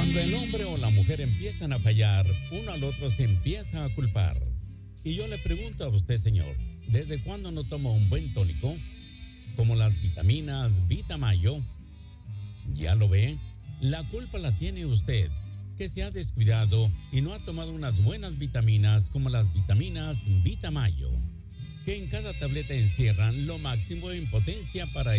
Cuando el hombre o la mujer empiezan a fallar, uno al otro se empieza a culpar. Y yo le pregunto a usted, señor, ¿desde cuándo no toma un buen tónico? Como las vitaminas Vitamayo. Ya lo ve, la culpa la tiene usted, que se ha descuidado y no ha tomado unas buenas vitaminas como las vitaminas Vitamayo, que en cada tableta encierran lo máximo en potencia para